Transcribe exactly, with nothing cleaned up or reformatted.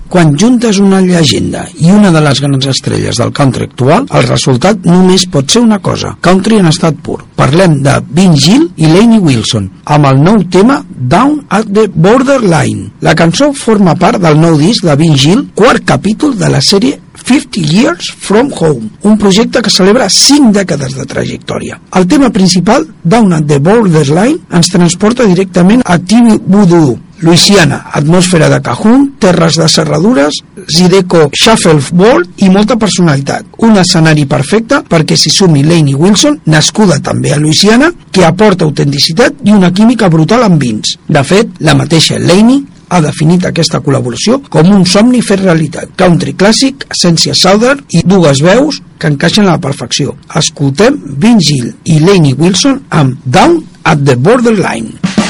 Quan juntes una llegenda i una de les grans estrelles del country actual, el resultat només pot ser una cosa: country en estat pur. Parlem de Vince Gill i Lainey Wilson, amb el nou tema Down at the Borderline. La cançó forma part del nou disc de Vince Gill, quart capítol de la sèrie fifty years from Home, un projecte que celebra cinc dècades de trajectòria. El tema principal, Down at the Borderline, ens transporta directament a T Voodoo, Louisiana, atmosfera de Cajon, terres de serradures, Zydeco Shuffleboard i molta personalitat. Un escenari perfecte perquè s'hi sumi Lainey Wilson, nascuda també a Louisiana, que aporta autenticitat i una química brutal amb Vince. De fet, la mateixa Lainey ha definit aquesta col·laboració com un somni fet realitat. Country clàssic, essència southern i dues veus que encaixen a la perfecció. Escoltem Vince Gill i Lainey Wilson amb Down at the Borderline.